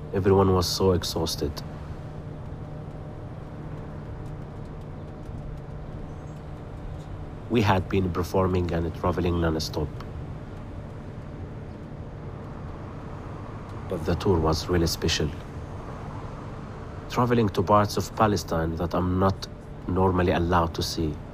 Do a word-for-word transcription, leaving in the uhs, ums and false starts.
Everyone was so exhausted. We had been performing and traveling non-stop. But the tour was really special. Traveling to parts of Palestine that I'm not normally allowed to see.